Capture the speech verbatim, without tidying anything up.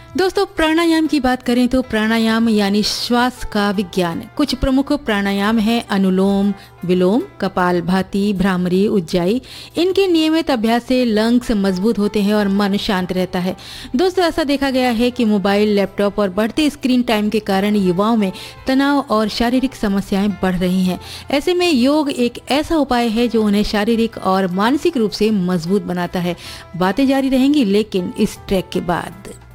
दोस्तों, प्राणायाम की बात करें तो प्राणायाम यानी श्वास का विज्ञान। कुछ प्रमुख प्राणायाम है अनुलोम विलोम, कपालभाति, भ्रामरी, उज्जाई। इनके नियमित अभ्यास से लंग्स मजबूत होते हैं और मन शांत रहता है। दोस्तों, ऐसा देखा गया है कि मोबाइल, लैपटॉप और बढ़ते स्क्रीन टाइम के कारण युवाओं में तनाव और शारीरिक समस्याएं बढ़ रही हैं। ऐसे में योग एक ऐसा उपाय है जो उन्हें शारीरिक और मानसिक रूप से मजबूत बनाता है। बातें जारी रहेंगी लेकिन इस ट्रैक के बाद।